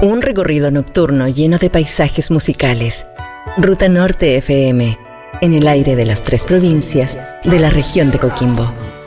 Un recorrido nocturno lleno de paisajes musicales. Ruta Norte FM, en el aire de las 3 provincias de la región de Coquimbo.